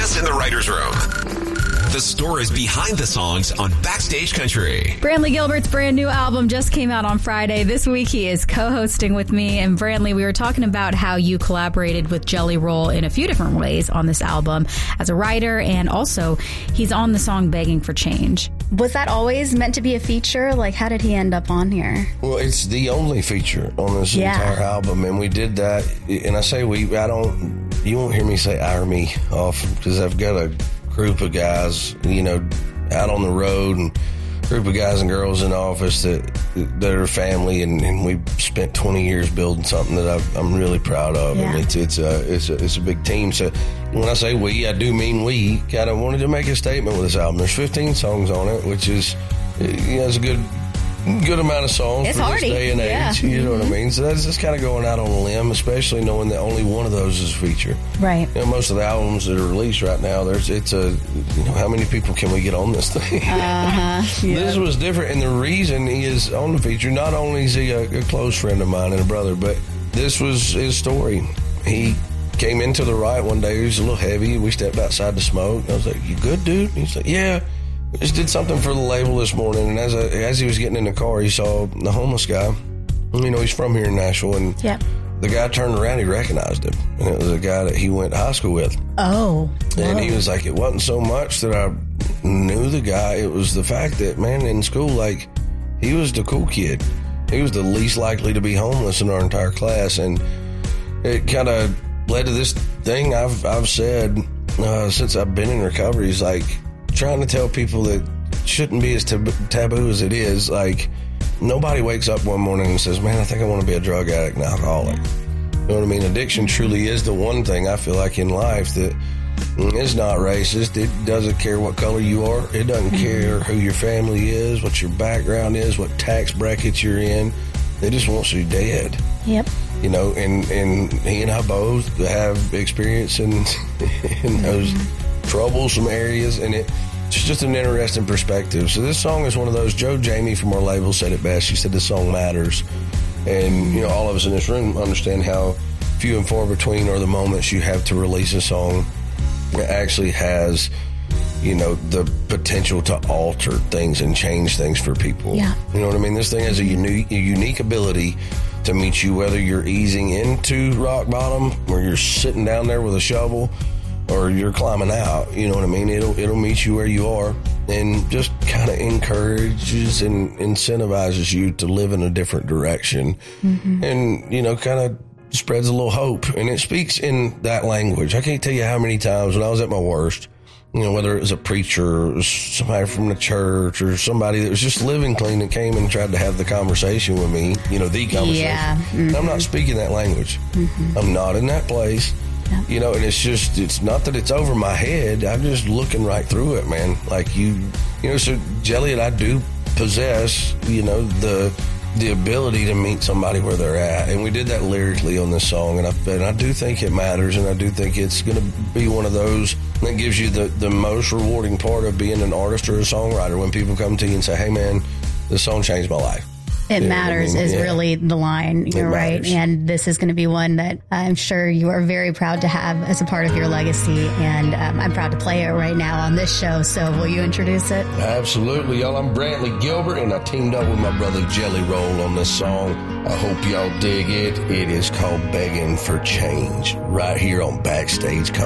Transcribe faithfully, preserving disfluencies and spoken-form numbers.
This in the writer's room. The stories behind the songs on Backstage Country. Brantley Gilbert's brand new album just came out on Friday. This week he is co-hosting with me. And Brantley, we were talking about how you collaborated with Jelly Roll in a few different ways on this album as a writer, and also he's on the song Begging for Change. Was that always meant to be a feature? Like, how did he end up on here? Well, it's the only feature on this yeah. entire album, and we did that. And I say we, I don't, you won't hear me say I or me often, because I've got a group of guys, you know, out on the road, and group of guys and girls in the office that that are family, and, and we spent twenty years building something that I've, I'm really proud of. Yeah. And it's it's a it's a it's a big team. So when I say we, I do mean we. Kind of wanted to make a statement with this album. There's fifteen songs on it, which is you know, it's a good good amount of songs it's for hardy. this day and age. Yeah. You know what I mean? So that's just kind of going out on a limb, especially knowing that only one of those is a feature. Right. You know, most of the albums that are released right now, there's it's a you know how many people can we get on this thing? Uh-huh. Yeah. This was different, and the reason he is on the feature, not only is he a, a close friend of mine and a brother, but this was his story. He came into the right one day. He was a little heavy. We stepped outside to smoke. I was like, "You good, dude?" He's like, "Yeah. I just did something for the label this morning." And as I, as he was getting in the car, he saw the homeless guy. You know, he's from here in Nashville, and yep. the guy turned around, he recognized him. And it was a guy that he went to high school with. Oh. And whoa. he was like, it wasn't so much that I knew the guy. It was the fact that, man, in school, like, he was the cool kid. He was the least likely to be homeless in our entire class. And it kind of led to this thing I've, I've said uh, since I've been in recovery. Is like trying to tell people that it shouldn't be as tab- taboo as it is. Like, nobody wakes up one morning and says, man, I think I want to be a drug addict and alcoholic. You know what I mean? Addiction truly is the one thing I feel like in life that is not racist. It doesn't care what color you are. It doesn't mm-hmm. care who your family is, what your background is, what tax bracket you're in. It just wants you dead. Yep. You know, and, and he and I both have experience in, in those mm-hmm. troublesome areas, and it it's just an interesting perspective. So this song is one of those. Joe Jamie from our label said it best. She said the song matters. And, you know, all of us in this room understand how few and far between are the moments you have to release a song that actually has, you know, the potential to alter things and change things for people. Yeah. You know what I mean? This thing has a unique, a unique ability to meet you, whether you're easing into rock bottom or you're sitting down there with a shovel or you're climbing out. You know what I mean? It'll it'll meet you where you are and just kind of encourages and incentivizes you to live in a different direction. Mm-hmm. And, you know, kind of spreads a little hope. And it speaks in that language. I can't tell you how many times when I was at my worst, you know, whether it was a preacher or somebody from the church or somebody that was just living clean that came and tried to have the conversation with me, you know, the conversation. Yeah. Mm-hmm. I'm not speaking that language. Mm-hmm. I'm not in that place. Yeah. You know, and it's just, it's not that it's over my head. I'm just looking right through it, man. Like you, you know, so Jelly and I do possess, you know, the the ability to meet somebody where they're at. And we did that lyrically on this song. And I, and I do think it matters. And I do think it's going to be one of those that gives you the, the most rewarding part of being an artist or a songwriter when people come to you and say, hey, man, this song changed my life. It you matters I mean? is yeah. really the line. You're right. And this is going to be one that I'm sure you are very proud to have as a part of your legacy. And um, I'm proud to play it right now on this show. So will you introduce it? Absolutely, y'all. I'm Brantley Gilbert, and I teamed up with my brother Jelly Roll on this song. I hope y'all dig it. It is called Begging for Change right here on Backstage Country.